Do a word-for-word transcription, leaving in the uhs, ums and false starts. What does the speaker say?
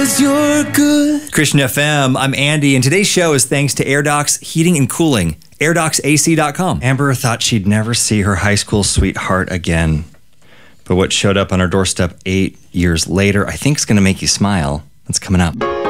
You're good. Christian F M, I'm Andy, and today's show is thanks to AirDocs Heating and Cooling, air docs A C dot com. Amber thought she'd never see her high school sweetheart again. But what showed up on her doorstep eight years later, I think is going to make you smile. That's coming up.